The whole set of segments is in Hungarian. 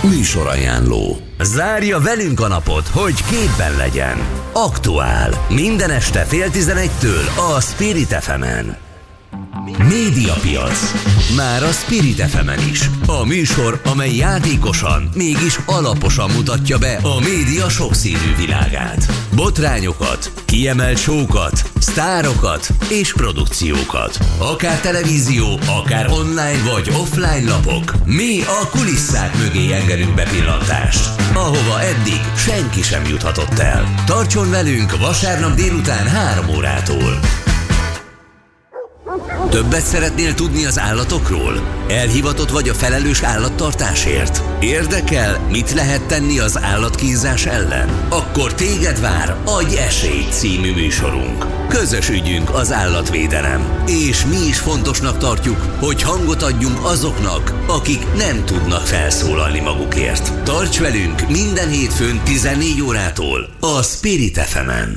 Műsorajánló. Zárja velünk a napot, hogy képben legyen. Aktuál. Minden este 10:30-től a Spirit FM-en. Médiapiac. Már a Spirit FM-en is. A műsor, amely játékosan, mégis alaposan mutatja be a média sokszínű világát. Botrányokat, kiemelt show-kat, sztárokat és produkciókat. Akár televízió, akár online vagy offline lapok. Mi a kulisszák mögé engedünk bepillantást, ahova eddig senki sem juthatott el. Tartson velünk vasárnap délután 3 órától. Többet szeretnél tudni az állatokról? Elhivatott vagy a felelős állattartásért? Érdekel, mit lehet tenni az állatkínzás ellen? Akkor téged vár Adj esélyt című műsorunk. Közös ügyünk az állatvédelem, és mi is fontosnak tartjuk, hogy hangot adjunk azoknak, akik nem tudnak felszólalni magukért. Tarts velünk minden hétfőn 14 órától a Spirit FM-en.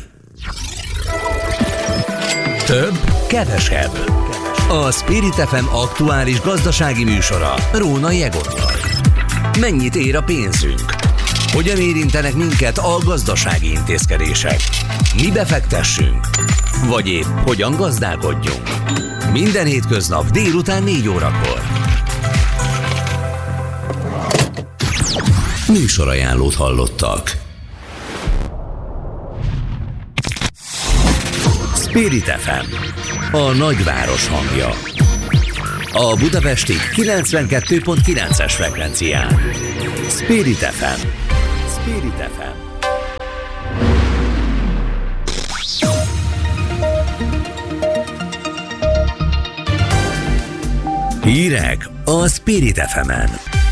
Több, kevesebb. A Spirit FM aktuális gazdasági műsora Rónai Egonnal. Mennyit ér a pénzünk? Hogyan érintenek minket a gazdasági intézkedések? Mi befektessünk? Vagy épp hogyan gazdálkodjunk? Minden hétköznap délután 4 órakor. Műsorajánlót hallottak. Spirit FM, a nagyváros hangja. A budapesti 92.9-es frekvencián. Spirit FM. Spirit FM. Hírek a Spirit FM-en.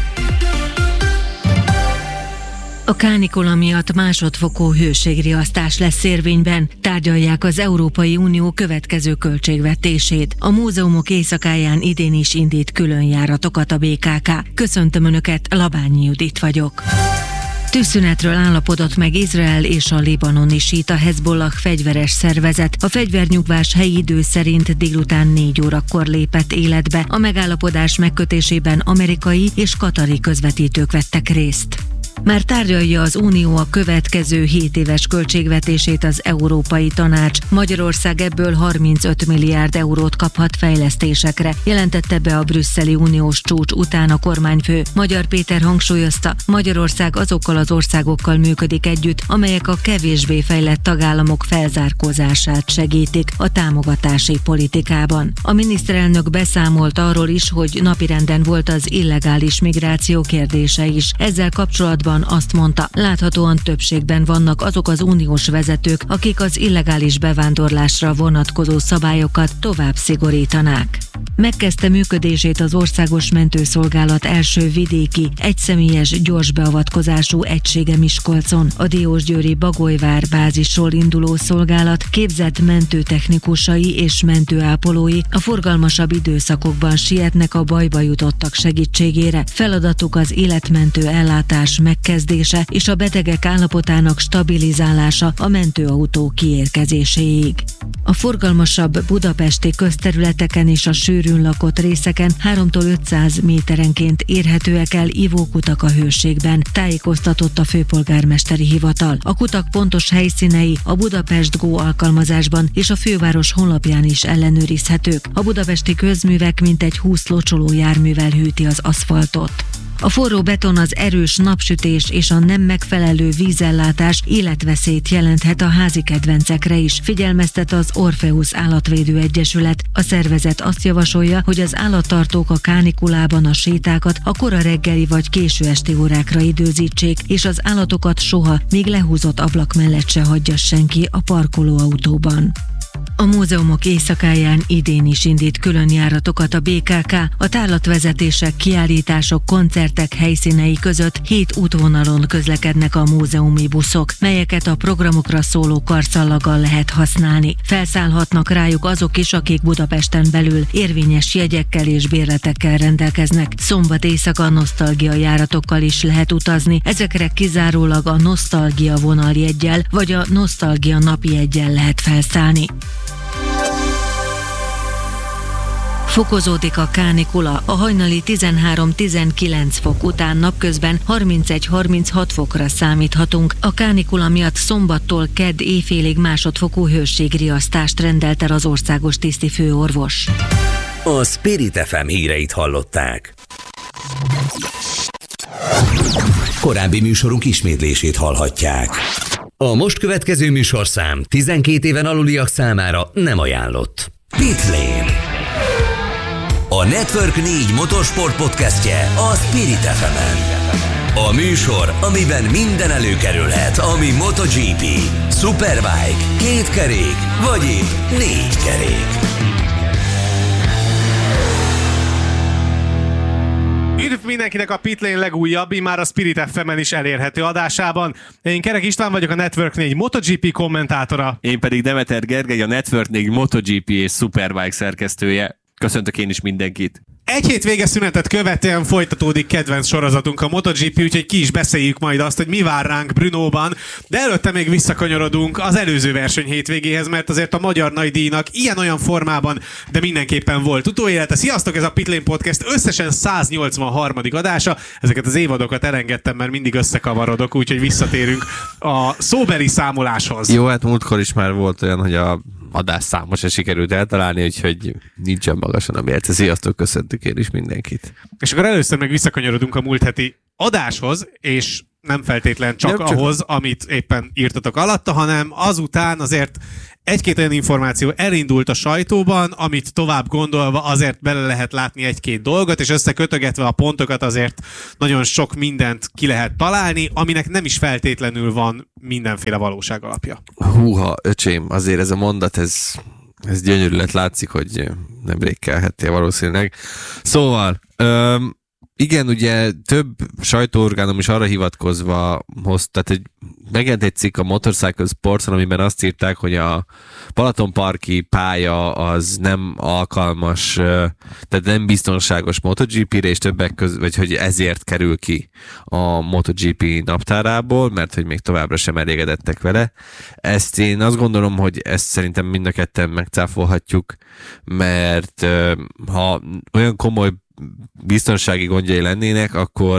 A kánikula miatt másodfokú hőségriasztás lesz érvényben, tárgyalják az Európai Unió következő költségvetését. A múzeumok éjszakáján idén is indít különjáratokat a BKK. Köszöntöm Önöket, Labányi Judit vagyok. Tűzszünetről állapodott meg Izrael és a libanoni síta Hezbollah fegyveres szervezet. A fegyvernyugvás helyi idő szerint délután 4 órakor lépett életbe. A megállapodás megkötésében amerikai és katari közvetítők vettek részt. Már tárgyalja az Unió a következő 7 éves költségvetését az Európai Tanács. Magyarország ebből 35 milliárd eurót kaphat fejlesztésekre, jelentette be a brüsszeli uniós csúcs után a kormányfő. Magyar Péter hangsúlyozta, Magyarország azokkal az országokkal működik együtt, amelyek a kevésbé fejlett tagállamok felzárkózását segítik a támogatási politikában. A miniszterelnök beszámolt arról is, hogy napirenden volt az illegális migráció kérdése is. Ezzel kapcsolatban azt mondta, láthatóan többségben vannak azok az uniós vezetők, akik az illegális bevándorlásra vonatkozó szabályokat tovább szigorítanák. Megkezdte működését az Országos Mentőszolgálat első vidéki, egyszemélyes gyors beavatkozású egysége Miskolcon. A Diósgyőri Bagolyvár bázisról induló szolgálat képzett mentőtechnikusai és mentőápolói a forgalmasabb időszakokban sietnek a bajba jutottak segítségére. Feladatuk az életmentő ellátás megkezdése és a betegek állapotának stabilizálása a mentőautó kiérkezéséig. A forgalmasabb budapesti közterületeken és a sűrűn lakott részeken 3-tól 500 méterenként érhetőek el ivókutak a hőségben, tájékoztatott a főpolgármesteri hivatal. A kutak pontos helyszínei a Budapest Go alkalmazásban és a főváros honlapján is ellenőrizhetők. A budapesti közművek mintegy 20 locsoló járművel hűti az aszfaltot. A forró beton, az erős napsütés és a nem megfelelő vízellátás életveszélyt jelenthet a házi kedvencekre is, figyelmeztet az Orpheus Állatvédő Egyesület. A szervezet azt javasolja, hogy az állattartók a kánikulában a sétákat a kora reggeli vagy késő esti órákra időzítsék, és az állatokat soha, még lehúzott ablak mellett se hagyja senki a parkolóautóban. A múzeumok éjszakáján idén is indít különjáratokat a BKK. A tárlatvezetések, kiállítások, koncertek helyszínei között 7 útvonalon közlekednek a múzeumi buszok, melyeket a programokra szóló karszallaggal lehet használni. Felszállhatnak rájuk azok is, akik Budapesten belül érvényes jegyekkel és bérletekkel rendelkeznek. Szombat éjszaka nosztalgia járatokkal is lehet utazni, ezekre kizárólag a nosztalgia vonaljeggyel vagy a nosztalgia napi jeggyel lehet felszállni. Fokozódik a kánikula, a hajnali 13-19 fok után napközben 31-36 fokra számíthatunk. A kánikula miatt szombattól kedd éjfélig másodfokú hőségriasztást rendelt el az országos tisztifőorvos. A Spirit FM híreit hallották. Korábbi műsorunk ismétlését hallhatják. A most következő műsorszám 12 éven aluliak számára nem ajánlott. Pitlane. A Network 4 motorsport podcastje a Spirit FM-en. A műsor, amiben minden előkerülhet, ami MotoGP, Superbike, kétkerék vagy épp négykerék. Üdv mindenkinek a Pitlane legújabb, immár a Spirit FM-en is elérhető adásában. Én Kerek István vagyok, a Network 4 MotoGP kommentátora. Én pedig Demeter Gergely, a Network 4 MotoGP és Superbike szerkesztője. Köszöntök én is mindenkit. Egy hétvége szünetet követően folytatódik kedvenc sorozatunk, a MotoGP, úgyhogy ki is beszéljük majd azt, hogy mi vár ránk Brnóban, de előtte még visszakanyarodunk az előző verseny hétvégéhez, mert azért a magyar nagydíjnak ilyen-olyan formában, de mindenképpen volt utóélete. Sziasztok, ez a Pitlane Podcast összesen 183. adása. Ezeket az évadokat elengedtem, mert mindig összekavarodok, úgyhogy visszatérünk a szóbeli számoláshoz. Jó, hát múltkor is már volt olyan, hogy a adásszámos se sikerült eltalálni, úgyhogy nincsen magasan a mérce. Sziasztok, köszöntök én is mindenkit. És akkor először meg visszakanyarodunk a múlt heti adáshoz, és nem feltétlen csak ahhoz, amit éppen írtatok alatta, hanem azután azért egy-két olyan információ elindult a sajtóban, amit tovább gondolva azért bele lehet látni egy-két dolgot, és összekötögetve a pontokat azért nagyon sok mindent ki lehet találni, aminek nem is feltétlenül van mindenféle valóság alapja. Húha, öcsém, azért ez a mondat, ez gyönyörű lett, látszik, hogy nemrég kelhettél valószínűleg. Szóval, igen, ugye több sajtóorgánum is arra hivatkozva hozta, tehát megjelent egy cikk a Motorcycle Sportson, amiben azt írták, hogy a Balatonparki pálya az nem alkalmas, tehát nem biztonságos MotoGP-re, és többek között, vagy hogy ezért kerül ki a MotoGP naptárából, mert hogy még továbbra sem elégedettek vele. Ezt én azt gondolom, hogy ezt szerintem mind a ketten megcáfolhatjuk, mert ha olyan komoly biztonsági gondjai lennének, akkor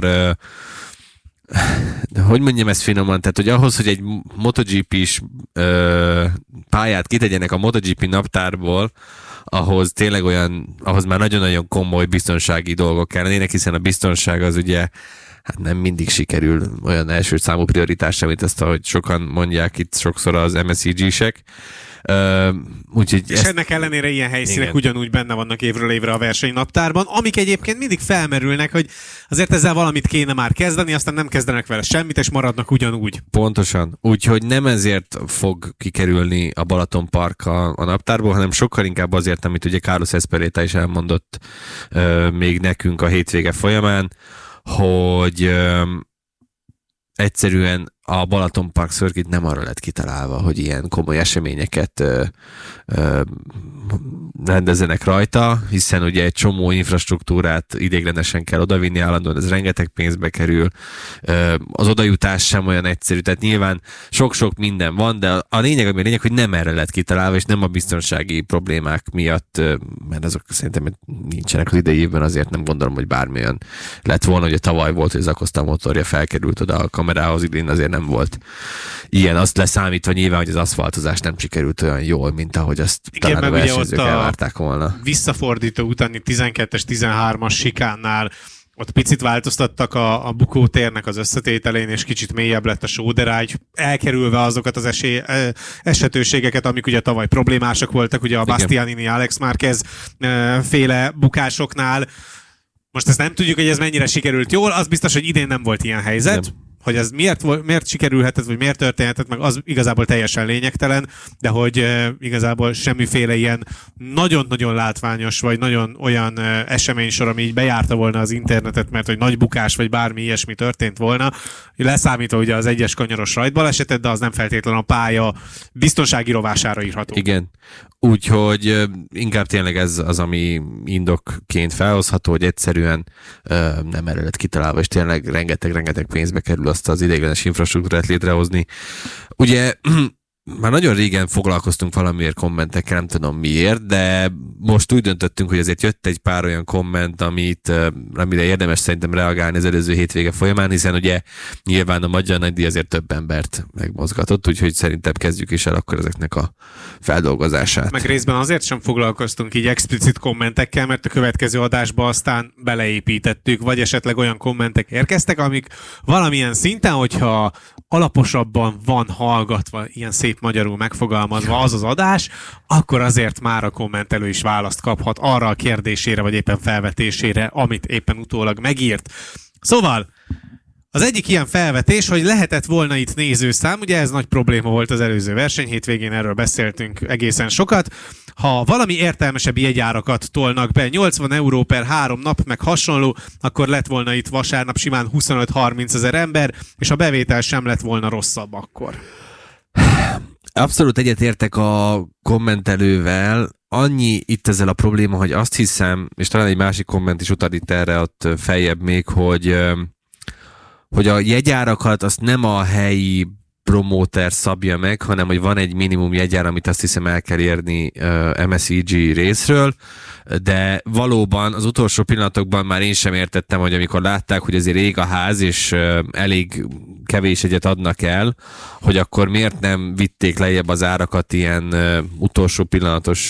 hogy mondjam ezt finoman, tehát hogy ahhoz, hogy egy MotoGP-s pályát kitegyenek a MotoGP naptárból, ahhoz tényleg ahhoz már nagyon-nagyon komoly biztonsági dolgok kellenének, hiszen a biztonság az ugye hát nem mindig sikerül olyan első számú prioritásra, mint ezt, ahogy sokan mondják itt sokszor az MSCG-sek. És ennek ellenére ilyen helyszínek igen, ugyanúgy benne vannak évről évre a versenynaptárban, amik egyébként mindig felmerülnek, hogy azért ezzel valamit kéne már kezdeni, aztán nem kezdenek vele semmit, és maradnak ugyanúgy. Pontosan. Úgyhogy nem ezért fog kikerülni a Balatonpark a naptárból, hanem sokkal inkább azért, amit ugye Carlos Ezpeleta is elmondott még nekünk a hétvége folyamán, hogy egyszerűen a Balatonpark Circuit nem arra lett kitalálva, hogy ilyen komoly eseményeket rendezzenek rajta, hiszen ugye egy csomó infrastruktúrát ideiglenesen kell odavinni állandóan, ez rengeteg pénzbe kerül, az odajutás sem olyan egyszerű, tehát nyilván sok-sok minden van, de a lényeg, hogy nem erre lett kitalálva, és nem a biztonsági problémák miatt, mert azok szerintem nincsenek az idei évben, azért nem gondolom, hogy bármilyen lett volna, hogy tavaly volt, hogy az Acosta motorja felkerült oda a kamerához, idén azért nem volt ilyen, azt leszámítva nyilván, hogy az aszfaltozás nem sikerült olyan jól, mint ahogy azt igen, talán a versenyzők elvárták volna. Visszafordító utáni 12-es, 13-as sikánnál ott picit változtattak a bukótérnek az összetételén, és kicsit mélyebb lett a sóderágy, elkerülve azokat az esetőségeket, amik ugye tavaly problémásak voltak, ugye a Bastianini, Alex Márquez féle bukásoknál. Most ezt nem tudjuk, hogy ez mennyire sikerült jól, az biztos, hogy idén nem volt ilyen helyzet. Nem. Hogy ez miért sikerülhetett, vagy miért történhetett, meg az igazából teljesen lényegtelen, de hogy igazából semmiféle ilyen nagyon-nagyon látványos, vagy nagyon olyan eseménysor, ami így bejárta volna az internetet, mert hogy nagy bukás, vagy bármi ilyesmi történt volna, leszámítva ugye az egyes kanyaros rajtbalesetet, de az nem feltétlenül a pálya biztonsági rovására írható. Igen. Úgyhogy inkább tényleg ez az, ami indokként felhozható, hogy egyszerűen nem erre lett kitalálva, és tényleg rengeteg pénzbe kerül azt az ideiglenes infrastruktúrát létrehozni. Ugye már nagyon régen foglalkoztunk valamiért kommentekkel, nem tudom miért, de most úgy döntöttünk, hogy azért jött egy pár olyan komment, amire érdemes szerintem reagálni az előző hétvége folyamán, hiszen ugye nyilván a Magyar Nagydíj azért több embert megmozgatott, úgyhogy szerintem kezdjük is el akkor ezeknek a feldolgozását. Meg részben azért sem foglalkoztunk így explicit kommentekkel, mert a következő adásba aztán beleépítettük, vagy esetleg olyan kommentek érkeztek, amik valamilyen szinten, hogyha alaposabban van hallgatva, ilyen szép magyarul megfogalmazva az adás, akkor azért már a kommentelő is választ kaphat arra a kérdésére, vagy éppen felvetésére, amit éppen utólag megírt. Szóval, az egyik ilyen felvetés, hogy lehetett volna itt nézőszám, ugye ez nagy probléma volt az előző verseny, hétvégén erről beszéltünk egészen sokat. Ha valami értelmesebb jegyárakat tolnak be, 80 euró per 3 nap, meg hasonló, akkor lett volna itt vasárnap simán 25-30 ezer ember, és a bevétel sem lett volna rosszabb akkor. Abszolút egyetértek a kommentelővel. Annyi itt ezzel a probléma, hogy azt hiszem, és talán egy másik komment is utal itt erre ott feljebb még, hogy a jegyárakat azt nem a helyi promóter szabja meg, hanem hogy van egy minimum jegyár, amit azt hiszem el kell érni MSEG részről, de valóban az utolsó pillanatokban már én sem értettem, hogy amikor látták, hogy azért ég a ház, és elég kevés jegyet adnak el, hogy akkor miért nem vitték lejjebb az árakat ilyen utolsó pillanatos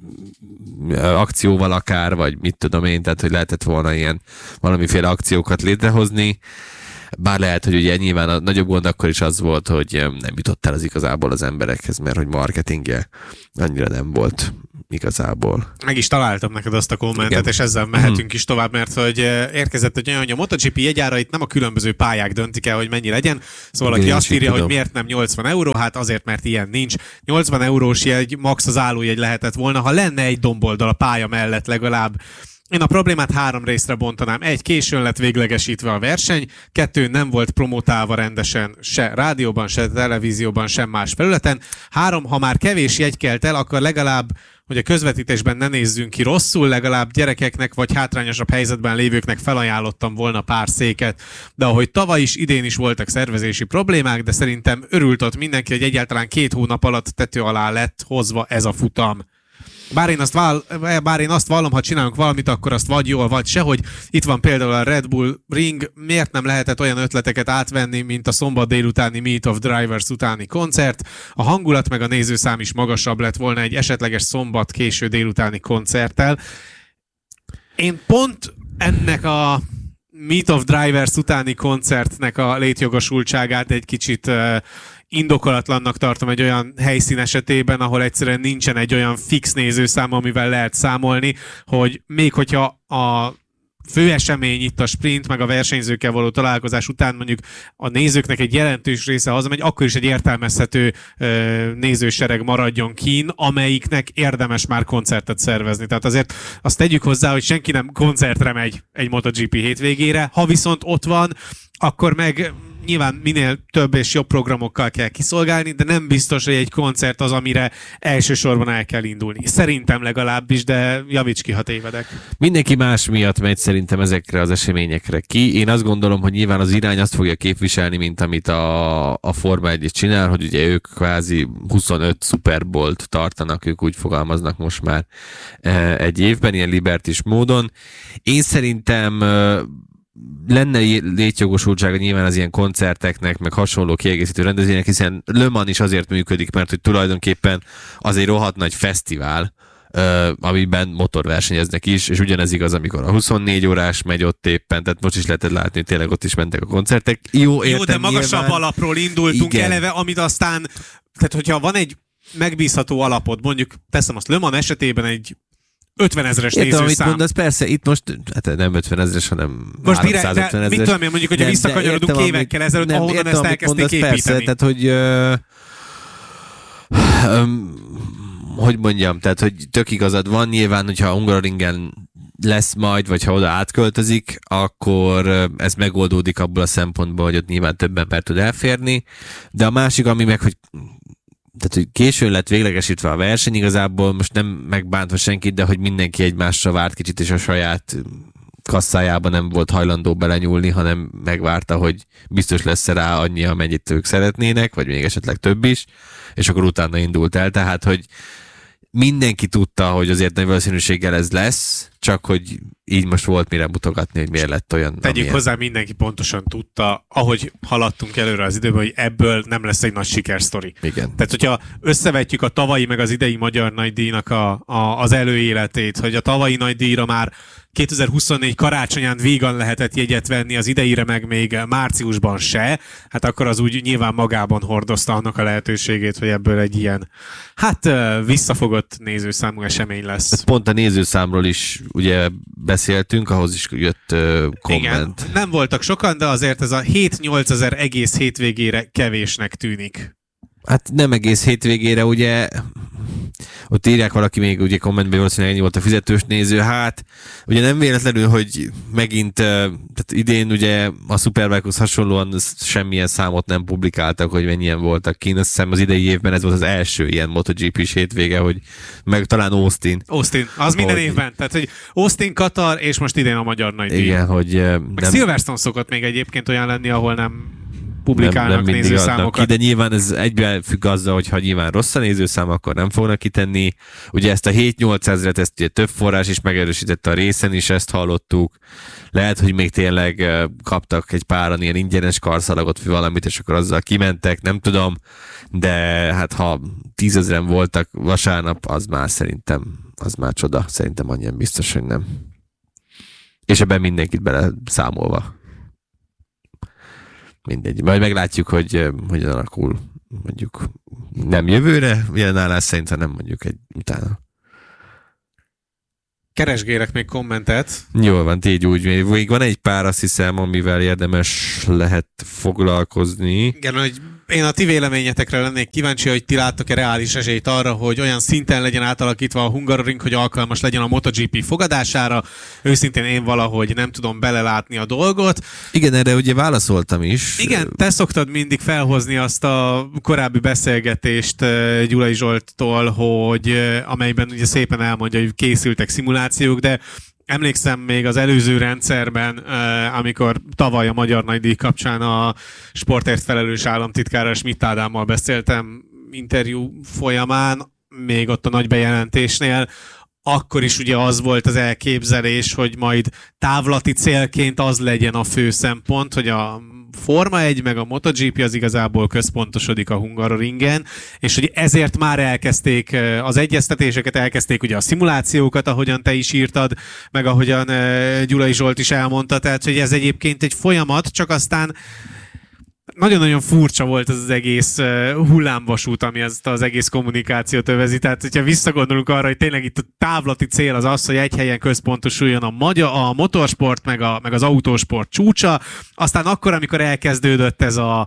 akcióval akár, vagy mit tudom én, tehát hogy lehetett volna ilyen valamiféle akciókat létrehozni. Bár lehet, hogy ugye nyilván a nagyobb gond akkor is az volt, hogy nem jutott el az igazából az emberekhez, mert hogy marketingje annyira nem volt igazából. Meg is találtam neked azt a kommentet, igen. És ezzel mehetünk is tovább, mert hogy érkezett egy olyan, hogy a MotoGP jegyárait nem a különböző pályák döntik el, hogy mennyi legyen. Szóval aki azt írja, hogy miért nem 80 euró, hát azért, mert ilyen nincs. 80 eurós jegy, max az állójegy lehetett volna, ha lenne egy domboldal a pálya mellett legalább. Én a problémát 3 részre bontanám. 1, későn lett véglegesítve a verseny, 2, nem volt promotálva rendesen se rádióban, se televízióban, sem más felületen. 3, ha már kevés jegy kelt el, akkor legalább, hogy a közvetítésben ne nézzünk ki rosszul, legalább gyerekeknek vagy hátrányosabb helyzetben lévőknek felajánlottam volna pár széket. De ahogy tavaly is, idén is voltak szervezési problémák, de szerintem örült ott mindenki, hogy egyáltalán 2 hónap alatt tető alá lett hozva ez a futam. Bár én azt vallom, ha csinálunk valamit, akkor azt vagy jól, vagy sehogy. Itt van például a Red Bull Ring, miért nem lehetett olyan ötleteket átvenni, mint a szombat délutáni Meet of Drivers utáni koncert. A hangulat meg a nézőszám is magasabb lett volna egy esetleges szombat késő délutáni koncerttel. Én pont ennek a Meet of Drivers utáni koncertnek a létjogosultságát egy kicsit indokolatlannak tartom egy olyan helyszín esetében, ahol egyszerűen nincsen egy olyan fix nézőszám, amivel lehet számolni, hogy még hogyha a főesemény itt a sprint, meg a versenyzőkkel való találkozás után mondjuk a nézőknek egy jelentős része hazamegy, akkor is egy értelmezhető nézősereg maradjon kín, amelyiknek érdemes már koncertet szervezni. Tehát azért azt tegyük hozzá, hogy senki nem koncertre megy egy MotoGP hétvégére, ha viszont ott van, akkor meg nyilván minél több és jobb programokkal kell kiszolgálni, de nem biztos, hogy egy koncert az, amire elsősorban el kell indulni. Szerintem legalábbis, de javíts ki, ha tévedek. Mindenki más miatt megy szerintem ezekre az eseményekre ki. Én azt gondolom, hogy nyilván az irány azt fogja képviselni, mint amit a Forma 1 csinál, hogy ugye ők kvázi 25 Super Bowl-t tartanak, ők úgy fogalmaznak most már egy évben, ilyen libertis módon. Én szerintem lenne létjogosultsága nyilván az ilyen koncerteknek, meg hasonló kiegészítő rendezvények, hiszen Le Mans is azért működik, mert hogy tulajdonképpen az egy rohadt nagy fesztivál, amiben motorversenyeznek is, és ugyanez igaz, amikor a 24 órás megy ott éppen, tehát most is lehetett látni, hogy tényleg ott is mentek a koncertek. Jó, de magasabb nyilván alapról indultunk igen. Eleve, amit aztán, tehát hogyha van egy megbízható alapod, mondjuk teszem azt Le Mans esetében egy 50 000-es nézőszám. Amit mondasz, persze, itt most hát nem 50 000-es, hanem 350 000-es. Mit tudom én, mondjuk, hogyha visszakanyarodunk évekkel ezelőtt, ahonnan ezt elkezdték építeni. Persze, tehát, hogy mondjam, tehát, hogy tök igazad van, nyilván, hogyha Hungaroringen lesz majd, vagy ha oda átköltözik, akkor ez megoldódik abból a szempontból, hogy ott nyilván több ember tud elférni, de a másik, ami meg, hogy tehát, hogy későn lett véglegesítve a verseny, igazából most nem megbántva senkit, de hogy mindenki egymásra várt kicsit, és a saját kasszájában nem volt hajlandó belenyúlni, hanem megvárta, hogy biztos lesz rá annyi, amennyit ők szeretnének, vagy még esetleg több is, és akkor utána indult el. Tehát, hogy mindenki tudta, hogy azért nagy valószínűséggel ez lesz, csak hogy így most volt mire mutogatni, hogy miért lett olyan. Tegyük hozzá, mindenki pontosan tudta, ahogy haladtunk előre az időben, hogy ebből nem lesz egy nagy sikersztori. Igen. Tehát, hogyha összevetjük a tavalyi meg az idei Magyar Nagydíjnak az előéletét, hogy a tavalyi nagydíjra már 2024 karácsonyán vígan lehetett jegyet venni, az ideire meg még márciusban se, hát akkor az úgy nyilván magában hordozta annak a lehetőségét, hogy ebből egy ilyen, visszafogott nézőszámú esemény lesz. Pont a nézőszámról is ugye beszéltünk, ahhoz is jött komment. Igen, nem voltak sokan, de azért ez a 7-8 ezer egész hétvégére kevésnek tűnik. Hát nem egész hétvégére, ugye ott írják valaki még ugye kommentben, valószínűleg ennyi volt a fizetős néző, hát ugye nem véletlenül, hogy megint, tehát idén ugye a Superbike-hoz hasonlóan semmilyen számot nem publikáltak, hogy mennyien voltak kint, azt hiszem az idei évben ez volt az első ilyen MotoGP-s hétvége, hogy meg talán Austin, az minden évben, tehát hogy Austin, Katar és most idén a Magyar Nagydíj. Igen, hogy meg Silverstone szokott még egyébként olyan lenni, ahol nem publikálnak nem nézőszámokat. Ki, de nyilván ez egyben függ azzal, hogy ha nyilván rossz a nézőszám, akkor nem fognak kitenni. Ugye ezt a 7-8 ezret, ezt ugye több forrás is megerősítette, a részen is ezt hallottuk. Lehet, hogy még tényleg kaptak egy páran ilyen ingyenes karszalagot, vagy valamit, és akkor azzal kimentek, nem tudom, de hát ha 10 000 voltak vasárnap, az már csoda. Szerintem annyian biztos, hogy nem. És ebben mindenkit bele számolva. Mindegy. Majd meglátjuk, hogy hogyan alakul, mondjuk nem jövőre, jelenállás szerint, hanem mondjuk egy utána. Keresgélek még kommentet. Jól van, tégy úgy. Még van egy pár, azt hiszem, amivel érdemes lehet foglalkozni. Igen, hogy én a ti véleményetekre lennék kíváncsi, hogy ti láttok-e reális esélyt arra, hogy olyan szinten legyen átalakítva a Hungaroring, hogy alkalmas legyen a MotoGP fogadására. Őszintén én valahogy nem tudom belelátni a dolgot. Igen, erre ugye válaszoltam is. Igen, te szoktad mindig felhozni azt a korábbi beszélgetést Gyulai Zsolttól, hogy amelyben ugye szépen elmondja, hogy készültek szimulációk, de emlékszem még az előző rendszerben, amikor tavaly a Magyar Nagydíj kapcsán a sportért felelős államtitkára Schmidt Ádámmal beszéltem interjú folyamán, még ott a nagy bejelentésnél, akkor is ugye az volt az elképzelés, hogy majd távlati célként az legyen a fő szempont, hogy a Forma 1 meg a MotoGP az igazából központosodik a Hungaroringen, és hogy ezért már elkezdték az egyeztetéseket, elkezdték ugye a szimulációkat, ahogyan te is írtad, meg ahogyan Gyulai Zsolt is elmondta, tehát hogy ez egyébként egy folyamat, csak aztán nagyon-nagyon furcsa volt ez az egész hullámvasút, ami ezt az egész kommunikációt övezi. Tehát, hogyha visszagondolunk arra, hogy tényleg itt a távlati cél az, hogy egy helyen központosuljon a motorsport, meg az autósport csúcsa. Aztán akkor, amikor elkezdődött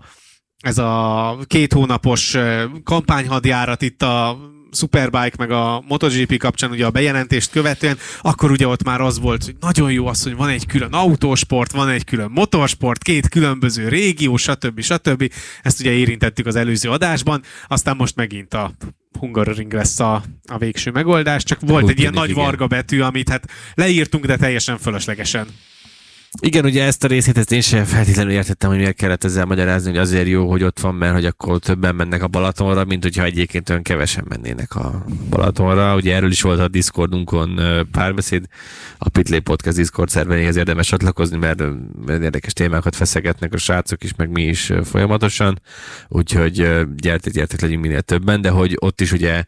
ez a 2 hónapos kampányhadjárat itt a Superbike meg a MotoGP kapcsán ugye a bejelentést követően, akkor ugye ott már az volt, hogy nagyon jó az, hogy van egy külön autósport, van egy külön motorsport, 2 különböző régió, stb. Ezt ugye érintettük az előző adásban, aztán most megint a Hungaroring lesz a végső megoldás, csak volt úgy egy ilyen nagy varga betű, amit hát leírtunk, de teljesen fölöslegesen. Igen, ugye ezt a részét ezt én sem feltétlenül értettem, hogy miért kellett ezzel magyarázni, hogy azért jó, hogy ott van, mert hogy akkor többen mennek a Balatonra, mint hogyha egyébként olyan kevesen mennének a Balatonra. Ugye erről is volt a Discordunkon párbeszéd, a Pitlane Podcast Discord szerveréhez érdemes csatlakozni, mert érdekes témákat feszegetnek a srácok is, meg mi is folyamatosan, úgyhogy gyertek legyünk minél többen, de hogy ott is ugye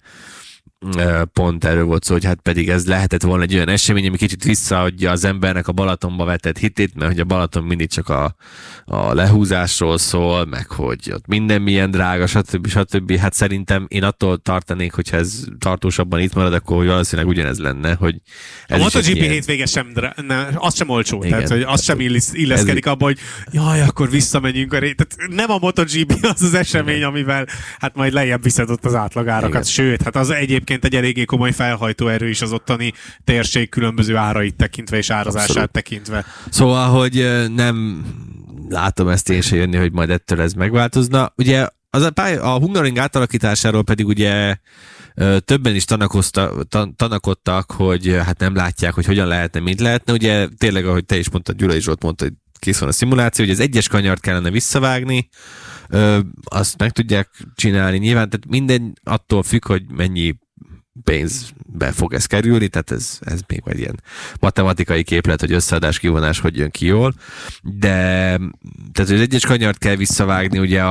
pont erről volt szó, hogy hát pedig ez lehetett volna egy olyan esemény, ami kicsit visszaadja az embernek a Balatonba vetett hitét, mert hogy a Balaton mindig csak a lehúzásról szól, meg hogy ott minden milyen drága, stb. Hát szerintem én attól tartanék, hogyha ez tartósabban itt marad, akkor valószínűleg ugyanez lenne, hogy ez a MotoGP hétvége sem, az sem olcsó, igen, tehát hogy az sem illeszkedik abba, hogy jaj, akkor visszamegyünk tehát nem a MotoGP az esemény, amivel hát majd lejjebb viszed ott az átlagárakat, igen. Sőt, hát az egyébként egy eléggé komoly felhajtóerő is az ottani térség különböző árait tekintve és árazását abszolút tekintve. Szóval, hogy nem látom ezt én se jönni, hogy majd ettől ez megváltozna. Ugye a Hungaroring átalakításáról pedig ugye Többen is tanakodtak, hogy hát nem látják, hogy hogyan lehetne, mint lehetne. Ugye tényleg, ahogy te is mondtad, Gyulai Zsolt mondta, hogy kész van a szimuláció, hogy az egyes kanyart kellene visszavágni, azt meg tudják csinálni. Nyilván, tehát minden attól függ, hogy mennyi pénzbe fog ez kerülni, tehát ez még egy ilyen matematikai képlet, hogy összeadás, kivonás, hogy jön ki jól, de tehát az egyes kanyart kell visszavágni, ugye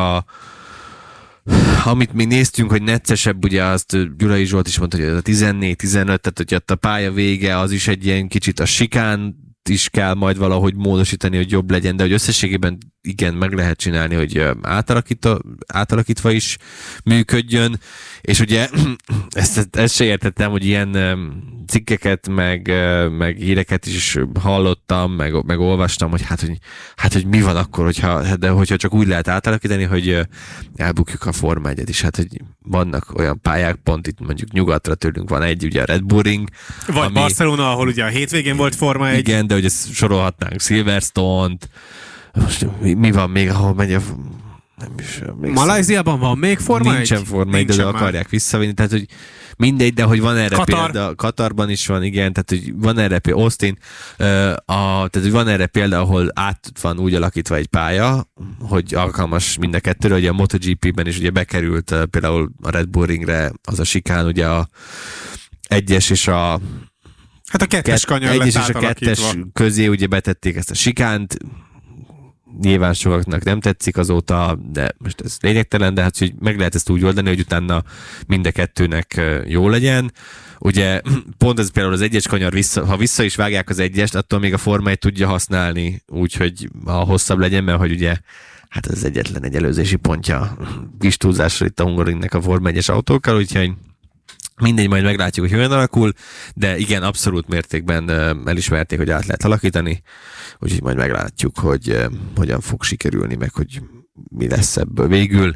amit mi néztünk, hogy neccesebb, ugye azt Gyulai Zsolt is mondta, hogy a 14-15, tehát hogy ott a pálya vége, az is egy ilyen kicsit a sikán is kell majd valahogy módosítani, hogy jobb legyen, de hogy összességében igen, meg lehet csinálni, hogy átalakítva is működjön, és ugye ezt se értettem, hogy ilyen cikkeket, meg híreket is hallottam, meg olvastam, hogy hogy mi van akkor, hogyha csak úgy lehet átalakítani, hogy elbukjuk a Forma 1-et is, hát hogy vannak olyan pályák, pont itt mondjuk nyugatra tőlünk van egy, ugye a Red Bull Ring. Vagy Barcelona, ahol ugye a hétvégén volt Forma 1. Igen, de hogy ezt sorolhatnánk, Silverstone-t. Most mi van még, ahol megy a... Nem is Malajziában van még Forma 1? Nincsen Forma 1, de akarják visszavinni, tehát hogy mindegy, de hogy van erre Katar. példa. Katarban is van, igen, tehát hogy van erre példa, Austin, tehát hogy van erre példa, ahol át van úgy alakítva egy pálya, hogy alkalmas mind a kettőre, ugye a MotoGP-ben is ugye bekerült például a Red Bull Ringre az a sikán, ugye a egyes és a hát a kettes kanyar lett és a átalakítva. kettes közé ugye betették ezt a sikánt, nyilván sokaknak nem tetszik azóta, de most ez lényegtelen, de hát hogy meg lehet ezt úgy oldani, hogy utána mind a kettőnek jó legyen. Ugye pont ez például az egyes kanyar, ha vissza is vágják az egyest, attól még a Forma 1 tudja használni, úgyhogy a hosszabb legyen, mert hogy ugye hát ez egyetlen egy előzési pontja kis túlzásra itt a Hungaroringnek a Forma 1-es autókkal, úgyhogy mindegy, majd meglátjuk, hogy hogyan alakul, de igen, abszolút mértékben elismerték, hogy át lehet alakítani, úgyhogy majd meglátjuk, hogy hogyan fog sikerülni, meg hogy mi lesz ebből végül.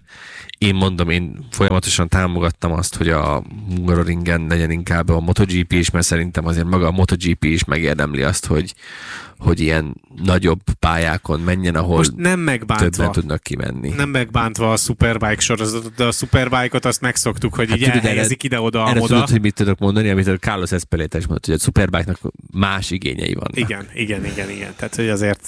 Én folyamatosan támogattam azt, hogy a Hungaroringen legyen inkább a MotoGP is, mert szerintem azért maga a MotoGP is megérdemli azt, hogy ilyen nagyobb pályákon menjen, ahol most nem többen tudnak kimenni. Nem megbántva a Superbike sorozatot, de a Superbike-ot azt megszoktuk, hogy így elhelyezik ide-oda. Erre tudod, hogy mit tudok mondani, amit a Carlos Ezpeleta is mondott, hogy a Superbike-nak más igényei vannak. Igen. Tehát, hogy azért...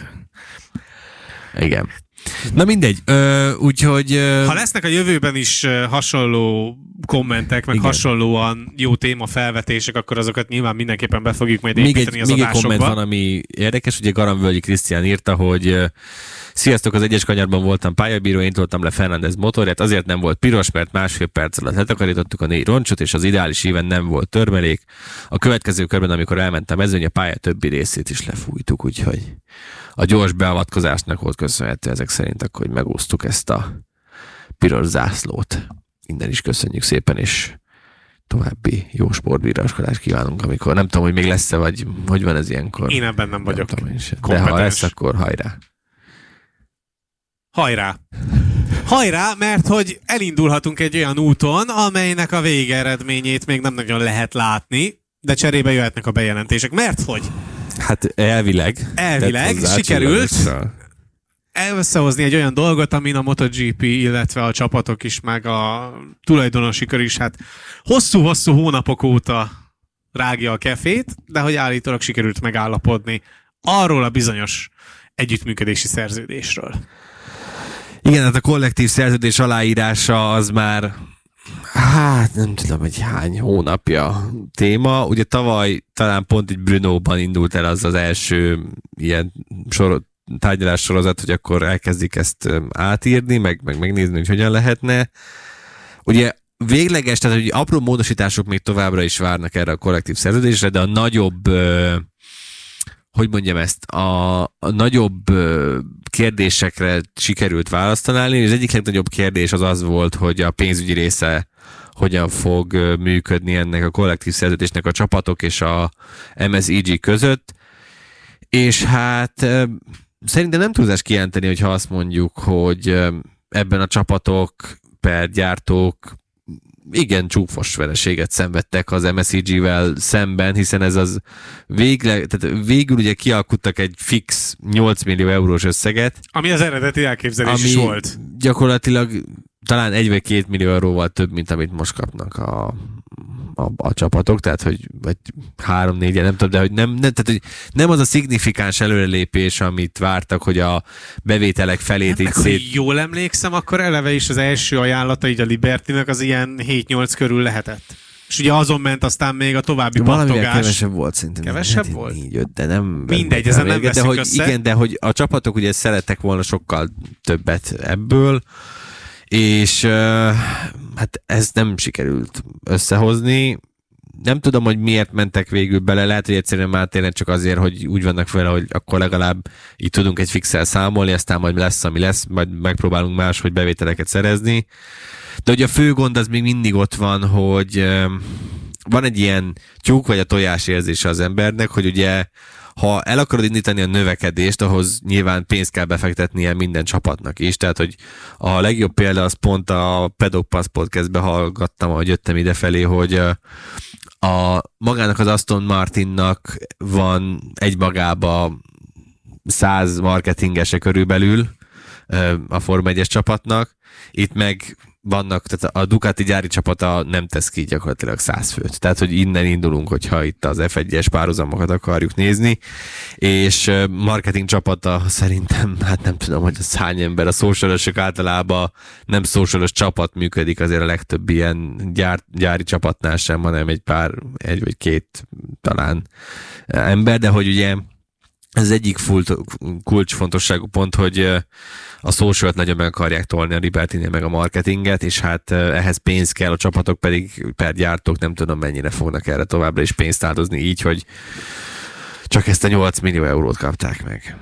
Igen. Na mindegy, úgyhogy... Ha lesznek a jövőben is hasonló kommentek, meg igen, hasonlóan jó témafelvetések, akkor azokat nyilván mindenképpen be fogjuk majd építeni az adásokba. Még egy komment van, ami érdekes, ugye Garamvölgyi Krisztián írta, hogy sziasztok, az egyes kanyarban voltam pályabíró, én toltam le Fernández motorját, azért nem volt piros, mert másfél perc alatt letakarítottuk a 4 roncsot, és az ideális íven nem volt törmelék. A következő körben, amikor elmentem mezőny, a pálya többi részét is lefújtuk, úgyhogy a gyors beavatkozásnak volt köszönhető ezek szerint, akkor hogy megúsztuk ezt a piros zászlót. Innen is köszönjük szépen, és további jó sportbíráskodást kívánunk, amikor nem tudom, hogy még lesz-e, vagy hogy van ez ilyenkor. Én ebben nem vagyok de ha lesz, akkor hajrá. Hajrá, mert hogy elindulhatunk egy olyan úton, amelynek a végeredményét még nem nagyon lehet látni, de cserébe jöhetnek a bejelentések. Mert hogy? Hát elvileg sikerült összehozni egy olyan dolgot, amin a MotoGP, illetve a csapatok is, meg a tulajdonosi kör is hát hosszú-hosszú hónapok óta rágja a kefét, de hogy állítólag sikerült megállapodni arról a bizonyos együttműködési szerződésről. Igen, hát a kollektív szerződés aláírása az már nem tudom, hogy hány hónapja téma. Ugye tavaly talán pont egy Brunóban indult el az első ilyen tárgyalás sorozat, hogy akkor elkezdik ezt átírni, meg megnézni, hogy hogyan lehetne. Ugye végleges, tehát hogy apró módosítások még továbbra is várnak erre a kollektív szerződésre, de a nagyobb hogy mondjam ezt, a nagyobb kérdésekre sikerült választ találni, és az egyik legnagyobb kérdés az volt, hogy a pénzügyi része hogyan fog működni ennek a kollektív szerződésnek a csapatok és a MSEG között, és hát szerintem nem túlzás kijelenteni, hogyha azt mondjuk, hogy ebben a csapatok per gyártók igen csúfos vereséget szenvedtek az MSEG-vel szemben, hiszen ez az végül ugye kialkuttak egy fix 8 millió eurós összeget. Ami az eredeti elképzelés is volt. Gyakorlatilag talán 1 vagy 2 millió euróval több, mint amit most kapnak a csapatok, tehát hogy vagy 3-4, nem tudom, de hogy tehát, hogy nem az a szignifikáns előrelépés, amit vártak, hogy a bevételek felét így szét... Jól emlékszem, akkor eleve is az első ajánlata így a Libertynek az ilyen 7-8 körül lehetett. És ugye azon ment aztán még a további pattogás. Valamivel kevesebb volt szintén. Kevesebb volt? 4-5, de nem... Mindegy, ezen nem veszünk de hogy, össze. Igen, de hogy a csapatok ugye szerettek volna sokkal többet ebből, és hát ez nem sikerült összehozni. Nem tudom, hogy miért mentek végül bele, lehet, hogy egyszerűen már tényleg csak azért, hogy úgy vannak fel, hogy akkor legalább így tudunk egy fixel számolni, aztán majd lesz, ami lesz, majd megpróbálunk máshogy bevételeket szerezni. De ugye a fő gond az még mindig ott van, hogy van egy ilyen tyúk vagy a tojás érzése az embernek, hogy ugye ha el akarod indítani a növekedést, ahhoz nyilván pénzt kell befektetnie minden csapatnak is. Tehát, hogy a legjobb példa az pont a Pedok Pass podcastbe hallgattam, ahogy jöttem idefelé, hogy magának az Aston Martinnak van egymagába 100 marketingese körülbelül a Forma 1-es csapatnak. Itt meg vannak, tehát a Ducati gyári csapata nem tesz ki gyakorlatilag 100 főt. Tehát, hogy innen indulunk, hogyha itt az F1-es párhuzamokat akarjuk nézni, és marketing csapata szerintem, hát nem tudom, hogy az hány ember, a socialosok általában nem socialos csapat működik, azért a legtöbb ilyen gyári csapatnál sem, hanem egy vagy 2 talán ember, de hogy ugye ez egyik kulcsfontosságú pont, hogy a socialt nagyon meg akarják tolni a Libertynél meg a marketinget, és hát ehhez pénz kell, a csapatok pedig per gyártók nem tudom mennyire fognak erre továbbra is pénzt áldozni, így, hogy csak ezt a 8 millió eurót kapták meg.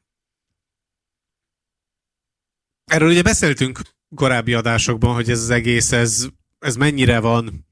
Erről ugye beszéltünk korábbi adásokban, hogy ez az egész, ez mennyire van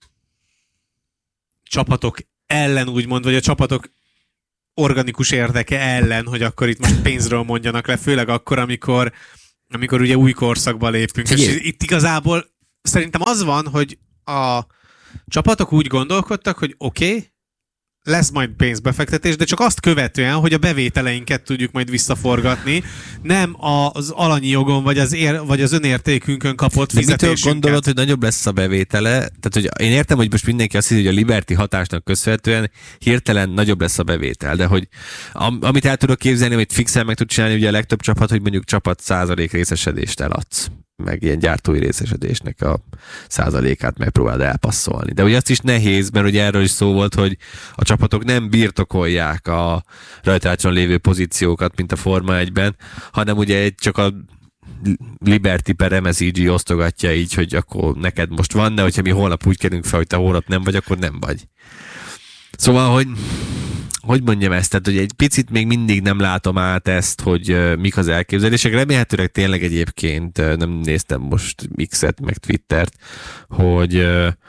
csapatok ellen, úgymond, vagy a csapatok organikus érdeke ellen, hogy akkor itt most pénzről mondjanak le, főleg akkor, amikor ugye új korszakba lépünk. És itt igazából szerintem az van, hogy a csapatok úgy gondolkodtak, hogy oké, lesz majd pénzbefektetés, de csak azt követően, hogy a bevételeinket tudjuk majd visszaforgatni, nem az alanyi jogon, vagy az önértékünkön kapott fizetésünket. De mitől gondolod, hogy nagyobb lesz a bevétele? Tehát, hogy én értem, hogy most mindenki azt hiszi, hogy a Liberty hatásnak köszönhetően hirtelen nagyobb lesz a bevétel, de hogy amit el tudok képzelni, hogy fixen meg tud csinálni ugye a legtöbb csapat, hogy mondjuk csapat 100% részesedést eladsz, meg ilyen gyártói részesedésnek a 100%-át megpróbáld elpasszolni. De ugye azt is nehéz, mert ugye erről is szó volt, hogy a csapatok nem birtokolják a rajtrácson lévő pozíciókat, mint a Forma 1-ben, hanem ugye csak a Liberty per MSIG osztogatja így, hogy akkor neked most van, de hogyha mi holnap úgy kerülünk fel, hogy te holnap nem vagy, akkor nem vagy. Szóval, hogy mondjam ezt, tehát hogy egy picit még mindig nem látom át ezt, hogy mik az elképzelések. Remélhetőleg tényleg egyébként nem néztem most X-et, meg Twittert, hogy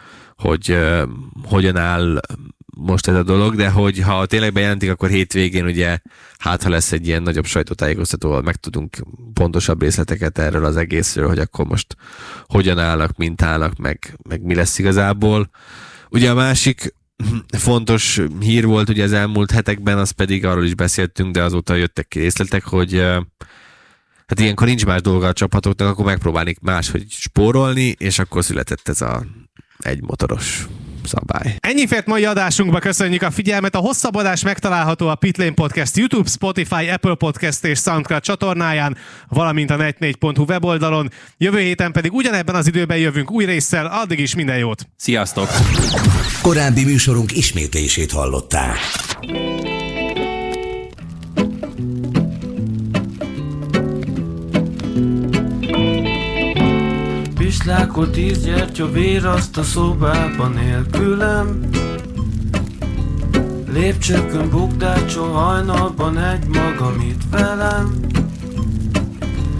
hogyan áll most ez a dolog, de hogy ha tényleg bejelentik, akkor hétvégén ugye hát ha lesz egy ilyen nagyobb sajtótájékoztatóval, megtudunk pontosabb részleteket erről az egészről, hogy akkor most hogyan állnak, mint állnak, meg mi lesz igazából. Ugye a másik fontos hír volt ugye az elmúlt hetekben, az pedig arról is beszéltünk, de azóta jöttek ki részletek, hogy hát ilyenkor nincs más dolga a csapatoknak, akkor megpróbálnik máshogy spórolni, és akkor született ez a egymotoros szabály. Ennyi fért mai adásunkba, köszönjük a figyelmet. A hosszabb adás megtalálható a Pitlane Podcast YouTube, Spotify, Apple Podcast és SoundCloud csatornáján, valamint a net4.hu weboldalon. Jövő héten pedig ugyanebben az időben jövünk új résszel, addig is minden jót! Sziasztok! Korábbi műsorunk ismétlését hallották. Pislákot 10 gyertya véraszt a szobában nélkülem. Lépcsőkön bukdácsol hajnalban egy magam itt velem.